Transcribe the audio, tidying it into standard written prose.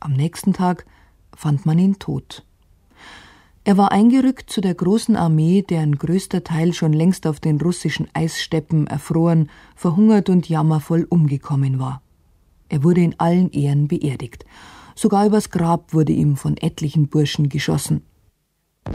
Am nächsten Tag fand man ihn tot. Er war eingerückt zu der großen Armee, deren größter Teil schon längst auf den russischen Eissteppen erfroren, verhungert und jammervoll umgekommen war. Er wurde in allen Ehren beerdigt. Sogar übers Grab wurde ihm von etlichen Burschen geschossen.